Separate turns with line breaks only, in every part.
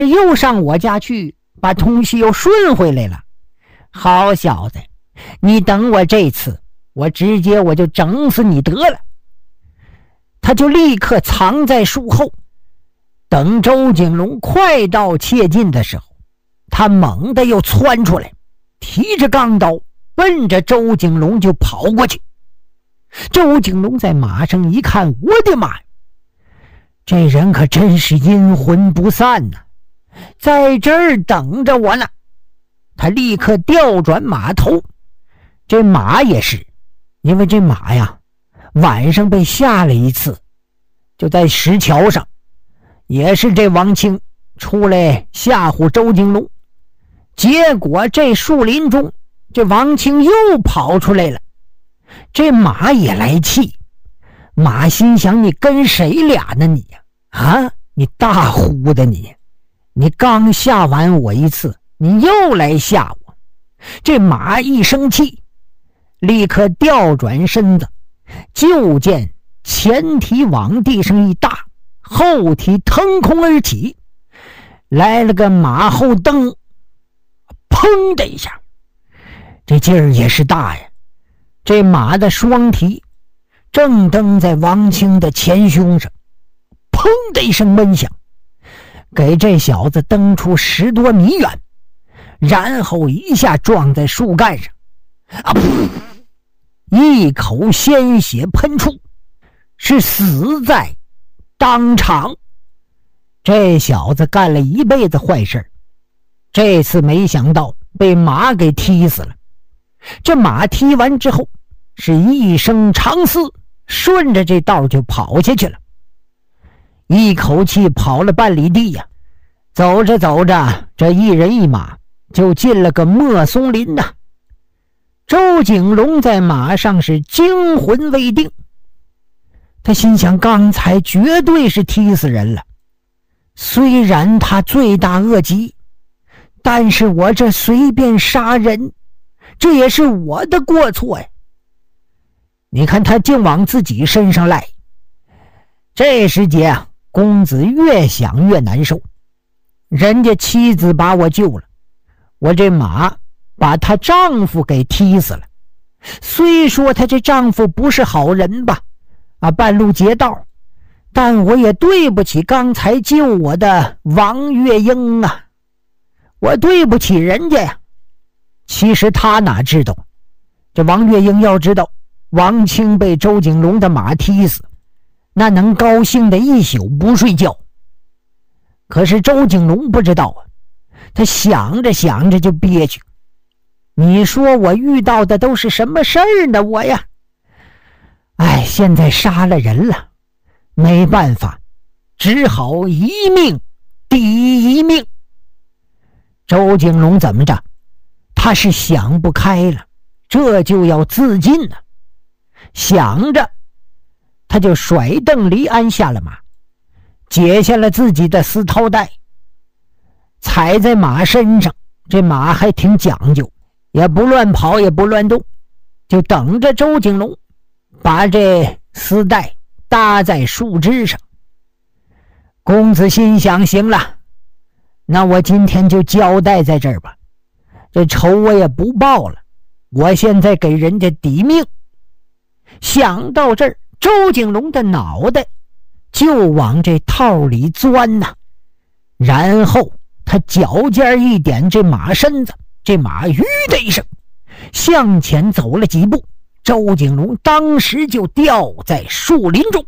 又上我家去，把东西又顺回来了。好小子，你等我这次，我直接就整死你得了。他就立刻藏在树后，等周景龙快到切近的时候，他猛地又窜出来，提着钢刀奔着周景龙就跑过去。周景龙在马上一看，我的妈呀，这人可真是阴魂不散呐，在这儿等着我呢。他立刻调转马头，这马也是，因为这马呀晚上被吓了一次，就在石桥上，也是这王清出来吓唬周景龙，结果这树林中这王清又跑出来了。这马也来气，马心想，你跟谁俩呢你呀？你大呼的你刚吓完我一次，你又来吓我。这马一生气，立刻调转身子，就见前蹄往地上一搭，后蹄腾空而起，来了个马后蹬，砰的一下，这劲儿也是大呀。这马的双蹄正蹬在王清的前胸上，砰的一声闷响，给这小子蹬出10多米远，然后一下撞在树干上，一口鲜血喷出，是死在当场。这小子干了一辈子坏事，这次没想到被马给踢死了。这马踢完之后是一声长嘶，顺着这道就跑下去了，一口气跑了半里地呀。走着走着，这一人一马就进了个墨松林呐。周景龙在马上是惊魂未定，他心想，刚才绝对是踢死人了，虽然他罪大恶极，但是我这随便杀人，这也是我的过错呀。你看他竟往自己身上赖。这时节啊，公子越想越难受，人家妻子把我救了，我这马把她丈夫给踢死了。虽说她这丈夫不是好人吧，半路劫道，但我也对不起刚才救我的王月英啊，我对不起人家呀。其实他哪知道，这王月英要知道王清被周景龙的马踢死，那能高兴的一宿不睡觉。可是周景龙不知道啊，他想着想着就憋屈。你说我遇到的都是什么事儿呢？我呀，现在杀了人了，没办法，只好一命抵一命。周景龙怎么着？他是想不开了，这就要自尽了。想着，他就甩蹬离鞍下了马，解下了自己的丝绦带，踩在马身上。这马还挺讲究，也不乱跑也不乱动，就等着周景龙把这丝带搭在树枝上。公子心想，行了，那我今天就交代在这儿吧，这仇我也不报了，我现在给人家抵命。想到这儿，周景龙的脑袋就往这套里钻呐，然后他脚尖一点这马身子，这马吁的一声向前走了几步，周景龙当时就掉在树林中。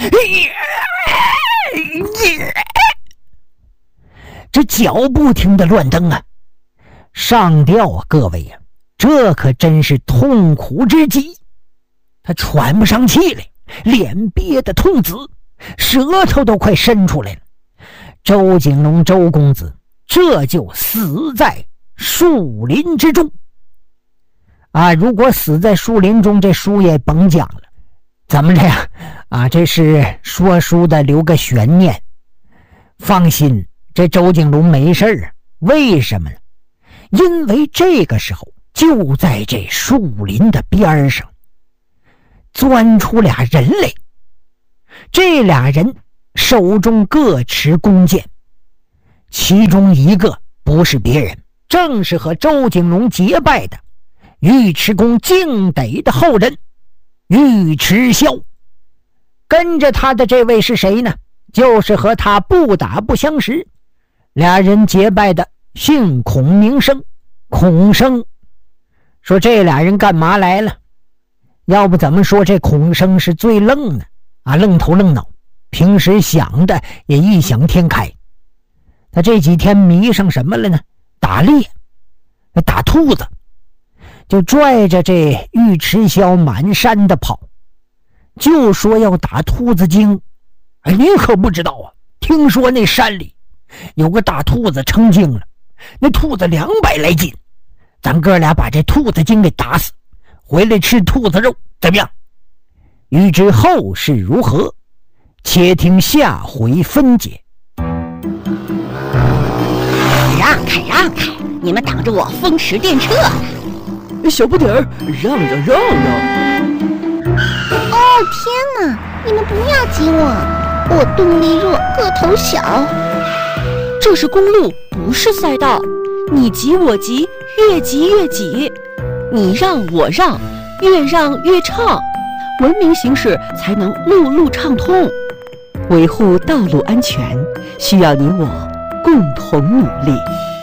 这脚不停的乱蹬啊，上吊啊，各位啊，这可真是痛苦之极。他喘不上气来，脸憋得通紫，舌头都快伸出来了。周景龙周公子这就死在树林之中如果死在树林中，这书也甭讲了。怎么着呀？这是说书的留个悬念。放心，这周景龙没事为什么呢？因为这个时候就在这树林的边上钻出俩人来。这俩人手中各持弓箭， 其中一个不是别人，正是和周景龙结拜的尉迟恭敬得的后人尉迟萧。跟着他的这位是谁呢？就是和他不打不相识，俩人结拜的姓孔名生，孔生。说这俩人干嘛来了？要不怎么说这孔生是最愣的啊，愣头愣脑，平时想的也异想天开。他这几天迷上什么了呢？打猎，打兔子，就拽着这尉迟萧满山的跑，就说要打兔子精。您可不知道啊，听说那山里有个大兔子成精了，那兔子200来斤，咱哥俩把这兔子精给打死，回来吃兔子肉，怎么样？欲知后事如何，且听下回分解。
让开让开，你们挡着我风驰电掣呢！
小不点儿，让让让让！
哦天哪，你们不要挤我动力弱，个头小。
这是公路，不是赛道，你挤我挤，越挤越挤，你让我让，越让越畅，文明行驶才能路路畅通。维护道路安全，需要你我共同努力。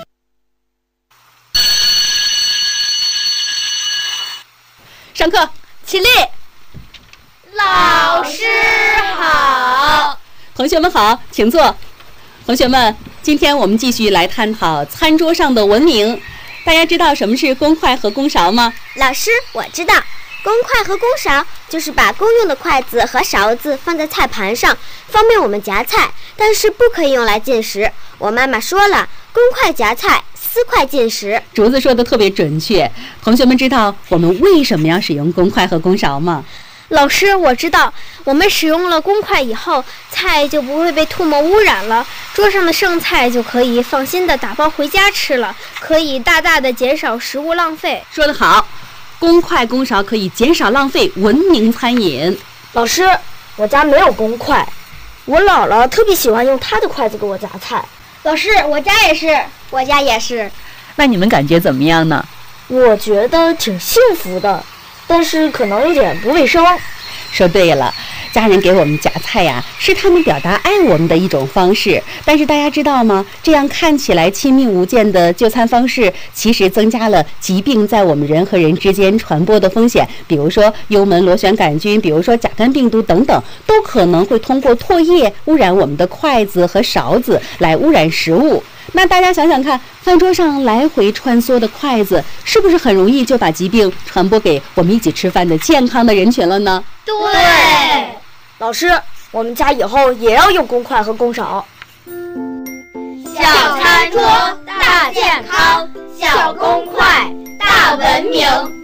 上课，起立。
老师好。
同学们好，请坐。同学们，今天我们继续来探讨餐桌上的文明。大家知道什么是公筷和公勺吗？
老师，我知道，公筷和公勺就是把公用的筷子和勺子放在菜盘上，方便我们夹菜，但是不可以用来进食。我妈妈说了，公筷夹菜，私筷进食。
竹子说的特别准确。同学们知道我们为什么要使用公筷和公勺吗？
老师，我知道，我们使用了公筷以后，菜就不会被唾沫污染了，桌上的剩菜就可以放心的打包回家吃了，可以大大的减少食物浪费。
说得好，公筷公勺可以减少浪费，文明餐饮。
老师，我家没有公筷，我姥姥特别喜欢用她的筷子给我夹菜。
老师，我家也是，我家也是。
那你们感觉怎么样呢？
我觉得挺幸福的，但是可能有点不卫生。
说对了，家人给我们夹菜呀，是他们表达爱我们的一种方式。但是大家知道吗？这样看起来亲密无间的就餐方式，其实增加了疾病在我们人和人之间传播的风险。比如说幽门螺旋杆菌，比如说甲肝病毒等等，都可能会通过唾液污染我们的筷子和勺子，来污染食物。那大家想想看，饭桌上来回穿梭的筷子，是不是很容易就把疾病传播给我们一起吃饭的健康的人群了呢？
对。
老师，我们家以后也要用公筷和公勺。
小餐桌大健康，小公筷大文明。